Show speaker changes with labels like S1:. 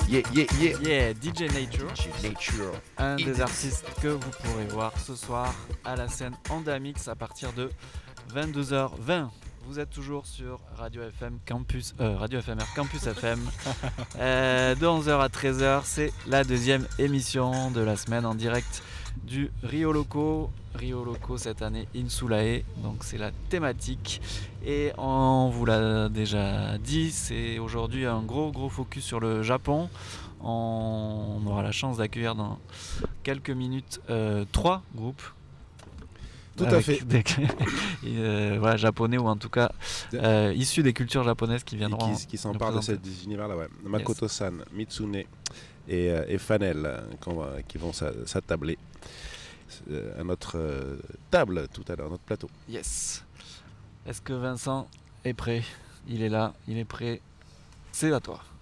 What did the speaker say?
S1: Yeah, DJ Nature.
S2: DJ Nature.
S1: Un des artistes que vous pourrez voir ce soir à la scène Andamix à partir de 22h20. Vous êtes toujours sur Radio FM Campus, Radio FMR Campus FM. De 11h à 13h, c'est la deuxième émission de la semaine en direct du Rio Loco. Rio Loco cette année Insulae, donc c'est la thématique. Et on vous l'a déjà dit, c'est aujourd'hui un gros focus sur le Japon. On aura la chance d'accueillir dans quelques minutes 3 groupes.
S2: Tout à fait.
S1: Voilà, japonais ou en tout cas issus des cultures japonaises qui viendront.
S2: Qui s'emparent de cet univers-là, ouais. Makoto-san, Mitsune et Fanel qui vont s'attabler à notre table tout à l'heure, notre plateau.
S1: Yes. Est-ce que Vincent est prêt ? Il est là, il est prêt. C'est à toi.